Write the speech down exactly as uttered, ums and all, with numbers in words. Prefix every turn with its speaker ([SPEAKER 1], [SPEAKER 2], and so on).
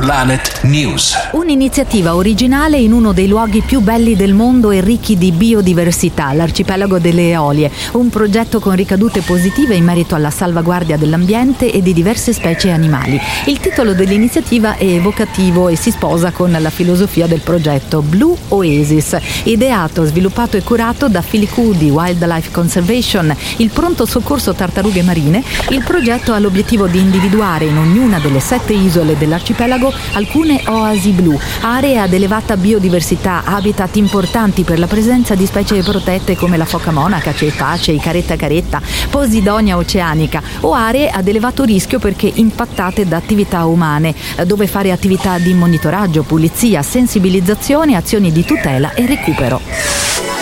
[SPEAKER 1] Planet News.
[SPEAKER 2] Un'iniziativa originale in uno dei luoghi più belli del mondo e ricchi di biodiversità, l'arcipelago delle Eolie, un progetto con ricadute positive in merito alla salvaguardia dell'ambiente e di diverse specie animali. Il titolo dell'iniziativa è evocativo e si sposa con la filosofia del progetto Blue Oasis, ideato, sviluppato e curato da Filicudi Wildlife Conservation, il pronto soccorso tartarughe marine. Il progetto ha l'obiettivo di individuare in ognuna delle sette isole dell'arcipelago alcune oasi blu, aree ad elevata biodiversità, habitat importanti per la presenza di specie protette come la foca monaca, cetacei, caretta caretta, Posidonia oceanica, o aree ad elevato rischio perché impattate da attività umane, dove fare attività di monitoraggio, pulizia, sensibilizzazione, azioni di tutela e recupero.